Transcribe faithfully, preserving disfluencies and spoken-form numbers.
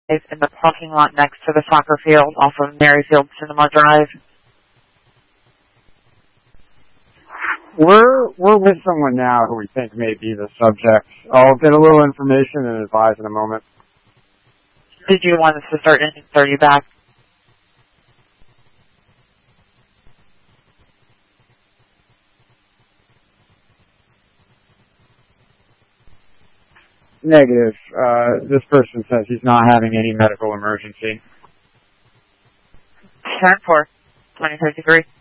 in the parking lot next to the soccer field off of Maryfield Cinema Drive. We're we're with someone now who we think may be the subject. I'll get a little information and advise in a moment. Did you want us to start in thirty back? Negative. Uh, this person says he's not having any medical emergency. Turn for twenty fifty-three.